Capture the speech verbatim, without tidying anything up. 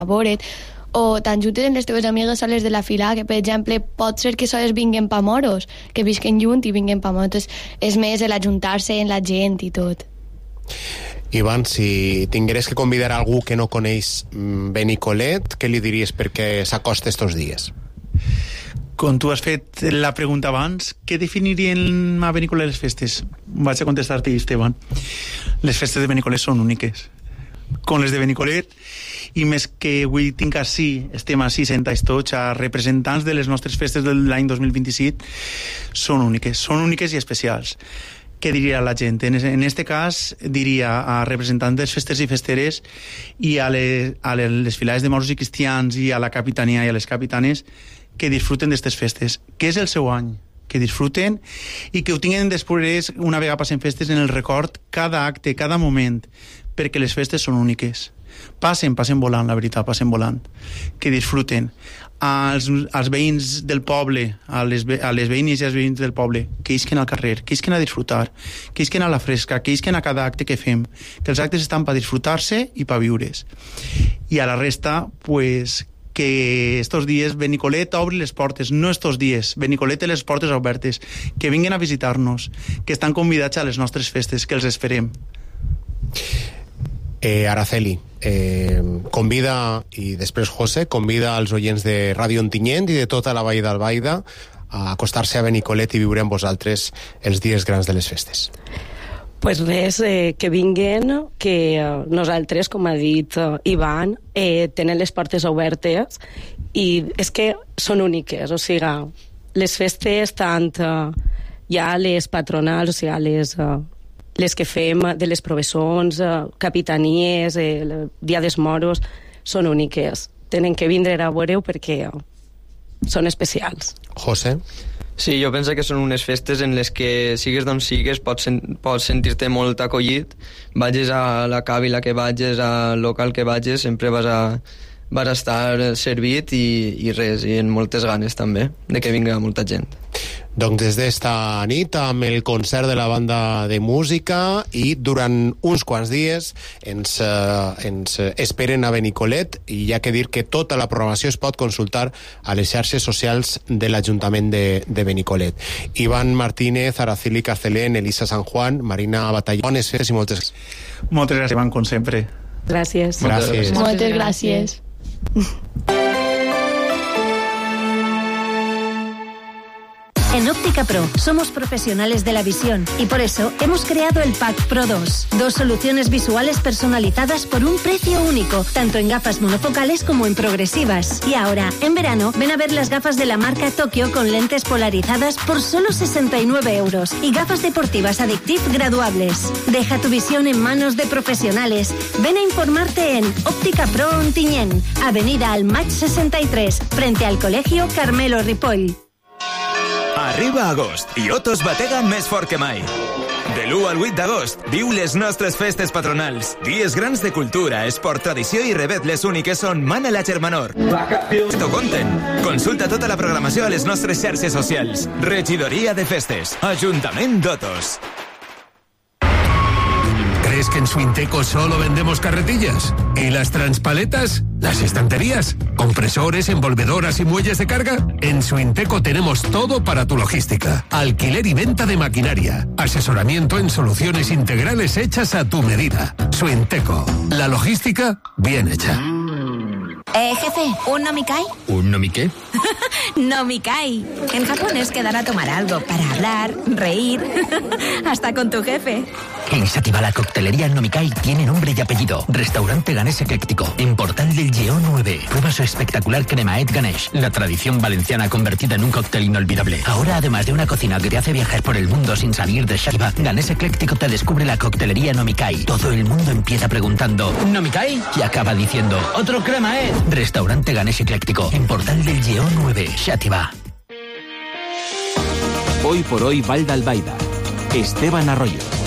a veure't, o t'ajuntes amb les teves amigues soles de la fila, que per exemple pot ser que soles vinguen pa moros, que visquen junt i vinguen pa moros. És més l'ajuntar-se en la gent i tot. Ivan, si tingueres que convidar a algú que no coneix Benicolet, què li diries perquè s'acosta estos dies? Com tu has fet la pregunta abans, què definirien a Benicolet les festes? Vaig a contestar-te, Esteban. Les festes de Benicolet són úniques. Com les de Benicolet, i més que avui tinc així, estem així sentats tots a representants de les nostres festes de l'any dos mil vint-i-set, són úniques, són úniques i especials. Què diria la gent? En este cas diria a representants dels festers i festeres i a les, a les filades de moros i cristians i a la capitania i a les capitanes que disfruten d'aquestes festes, que és el seu any, que disfruten i que ho tinguin després, una vegada passen festes, en el record cada acte, cada moment, perquè les festes són úniques. Passen, passen volant, la veritat, passen volant. Que disfruten. Als, als veïns del poble, a les, a les veïnes i als veïns del poble, que isquen al carrer, que isquen a disfrutar, que isquen a la fresca, que isquen a cada acte que fem, que els actes estan per disfrutar-se i per viure's. I a la resta, pues, que estos dies Benicolet obri les portes, no estos dies, Benicolet té les portes obertes, que vinguin a visitar-nos, que estan convidats a les nostres festes, que els esperem. Eh, Araceli, eh, convida, i després José, convida als oients de Ràdio Ontinyent i de tota la Vall d'Albaida a acostar-se a Benicolet i viure amb vosaltres els dies grans de les festes. Pues res, eh, que vinguen, que eh, nosaltres, com ha dit eh, Ivan, eh, tenen les portes obertes i és que són úniques, o sigui, les festes, tant eh, ja les patronals, o sigui, les... Eh, les que fem de les professons, eh, capitanies, eh, el Dia dels Moros, són úniques. Tenen que vindre a veure-ho perquè eh, són especials. José? Sí, jo penso que són unes festes en les que sigues d'on sigues, pots, sen pots sentir-te molt acollit, vagis a la càvila que vagis, al local que vagis, sempre vas a, vas a estar servit i, i res, i amb moltes ganes també, de que vinga molta gent. Doncs des d'esta nit amb el concert de la banda de música i durant uns quants dies ens, eh, ens esperen a Benicolet i hi ha que dir que tota la programació es pot consultar a les xarxes socials de l'Ajuntament de, de Benicolet. Ivan Martínez, Araceli Carcelén, Elisa San Juan, Marina Batalló, bones festes i moltes gràcies. Moltes gràcies, Ivan, com sempre. Gràcies. Gràcies. Moltes gràcies. En Óptica Pro somos profesionales de la visión y por eso hemos creado el Pack Pro dos. Dos soluciones visuales personalizadas por un precio único, tanto en gafas monofocales como en progresivas. Y ahora, en verano, ven a ver las gafas de la marca Tokio con lentes polarizadas por solo sesenta y nueve euros y gafas deportivas Addictive graduables. Deja tu visión en manos de profesionales. Ven a informarte en Óptica Pro Ontinyent, Avenida Almach sesenta y tres, frente al Colegio Carmelo Ripoll. Arriba agost i Otos batega més fort que mai. De l'u al vuit d'agost, viu les nostres festes patronals. Dies grans de cultura, esport, tradició i revetles úniques on mana la germanor. T'ho conten. Consulta tota la programació a les nostres xarxes socials. Regidoria de Festes. Ajuntament d'Otos. ¿Crees que en Suinteco solo vendemos carretillas? ¿Y las transpaletas? ¿Las estanterías? ¿Compresores, envolvedoras y muelles de carga? En Suinteco tenemos todo para tu logística. Alquiler y venta de maquinaria. Asesoramiento en soluciones integrales hechas a tu medida. Suinteco. La logística bien hecha. Eh, jefe, ¿un nomikai? ¿Un nomiqué? Nomikai. En Japón es quedar a tomar algo para hablar, reír, hasta con tu jefe. En Shakiba la coctelería Nomikai tiene nombre y apellido. Restaurante Ganés Ecléctico, en Portal del Lleó nueve. Prueba su espectacular cremaet Ganesh, la tradición valenciana convertida en un cóctel inolvidable. Ahora, además de una cocina que te hace viajar por el mundo sin salir de Shakiba, Ganés Ecléctico te descubre la coctelería Nomikai. Todo el mundo empieza preguntando ¿Nomikai? Y acaba diciendo ¡otro cremaet! Restaurante Ganés Ecléctico, en Portal del Lleó nueve, Shakiba. Hoy por hoy, Val d'Albaida. Esteban Arroyo.